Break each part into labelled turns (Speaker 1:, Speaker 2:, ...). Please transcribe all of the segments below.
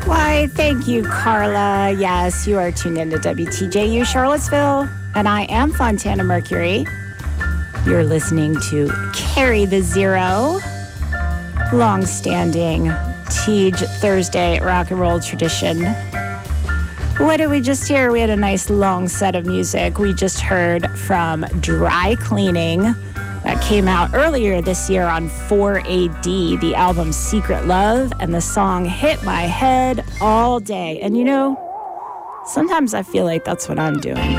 Speaker 1: Why, thank you, Carla. Yes, you are tuned into WTJU Charlottesville, and I am Fontana Mercury. You're listening to Carry the Zero, long-standing Teej Thursday rock and roll tradition. What did we just hear? We had a nice long set of music. We just heard from Dry Cleaning. That came out earlier this year on 4AD, the album Secret Love, and the song Hit My Head All Day. And you know, sometimes I feel like that's what I'm doing.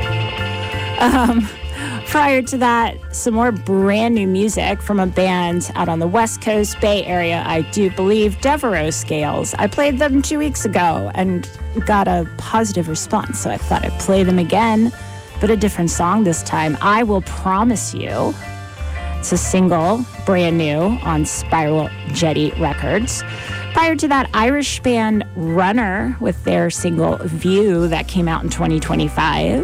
Speaker 1: Prior to that, some more brand new music from a band out on the West Coast Bay Area, I do believe, Devereaux Scales. I played them 2 weeks ago and got a positive response, so I thought I'd play them again, but a different song this time. I Will Promise You. It's a single, brand new, on Spiral Jetty Records. Prior to that, Irish band Runner with their single View that came out in 2025.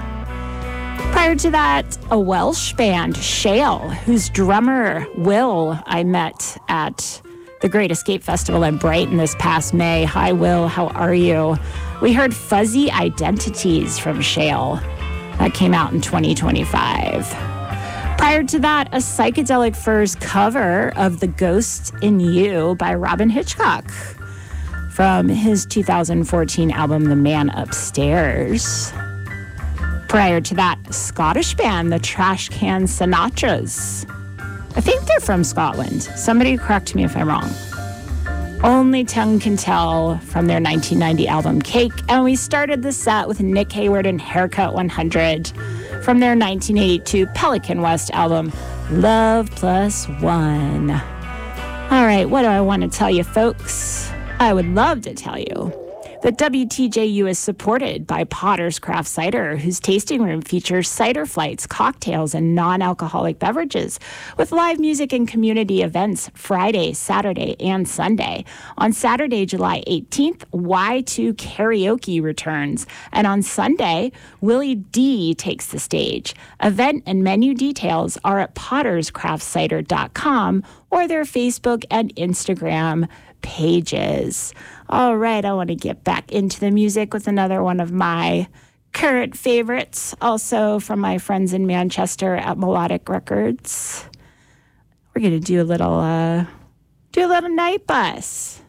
Speaker 1: Prior to that, a Welsh band, Shale, whose drummer, Will, I met at the Great Escape Festival in Brighton this past May. Hi, Will. How are you? We heard Fuzzy Identities from Shale. That came out in 2025. Prior to that, a Psychedelic Furs cover of The Ghost in You by Robin Hitchcock from his 2014 album, The Man Upstairs. Prior to that, Scottish band, the Trash Can Sinatras. I think they're from Scotland. Somebody correct me if I'm wrong. Only Tongue Can Tell from their 1990 album Cake. And we started the set with Nick Hayward and Haircut 100 from their 1982 Pelican West album, Love Plus One. All right, what do I want to tell you, folks? I would love to tell you that WTJU is supported by Potter's Craft Cider, whose tasting room features cider flights, cocktails, and non-alcoholic beverages, with live music and community events Friday, Saturday, and Sunday. On Saturday, July 18th, Y2 Karaoke returns, and on Sunday, Willie D takes the stage. Event and menu details are at potterscraftcider.com or their Facebook and Instagram pages. All right, I want to get back into the music with another one of my current favorites, also from my friends in Manchester at Melodic Records. We're going to do a little night bus.